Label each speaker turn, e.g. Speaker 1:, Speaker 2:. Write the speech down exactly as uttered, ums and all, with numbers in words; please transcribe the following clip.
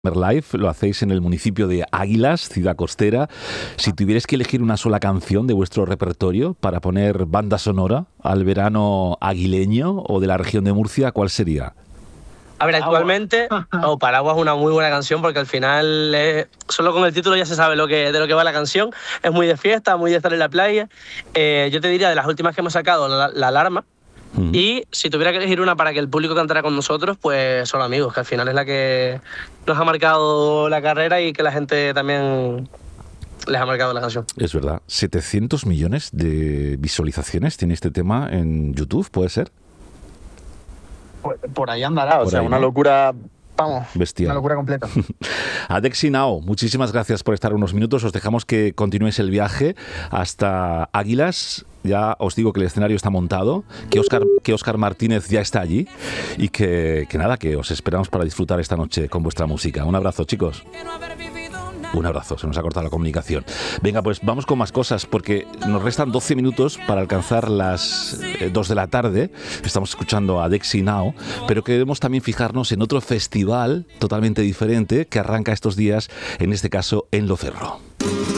Speaker 1: Live, lo hacéis en el municipio de Águilas, ciudad costera. Si tuvierais que elegir una sola canción de vuestro repertorio para poner banda sonora al verano aguileño o de la región de Murcia, ¿cuál sería?
Speaker 2: A ver, actualmente, oh, Paraguas es una muy buena canción porque al final, eh, solo con el título ya se sabe lo que, de lo que va la canción. Es muy de fiesta, muy de estar en la playa. Eh, yo te diría, de las últimas que hemos sacado, La, la Alarma. Mm. Y si tuviera que elegir una para que el público cantara con nosotros, pues Solo Amigos, que al final es la que nos ha marcado la carrera y que la gente también les ha marcado la canción.
Speaker 1: Es verdad. setecientos millones de visualizaciones tiene este tema en YouTube, ¿puede ser?
Speaker 3: Por, por ahí andará,
Speaker 1: por
Speaker 3: o sea,
Speaker 1: ahí,
Speaker 3: una
Speaker 1: ¿no?
Speaker 3: locura, vamos,
Speaker 1: bestial.
Speaker 3: Una locura completa.
Speaker 1: Adexi Nao, muchísimas gracias por estar unos minutos. Os dejamos que continuéis el viaje hasta Águilas. Ya os digo que el escenario está montado, que Óscar, que Óscar Martínez ya está allí y que, que nada, que os esperamos para disfrutar esta noche con vuestra música. Un abrazo, chicos. Un abrazo, se nos ha cortado la comunicación. Venga, pues vamos con más cosas, porque nos restan doce minutos para alcanzar las eh, dos de la tarde. Estamos escuchando a Adexi Nao, pero queremos también fijarnos en otro festival totalmente diferente que arranca estos días, en este caso en Locerro.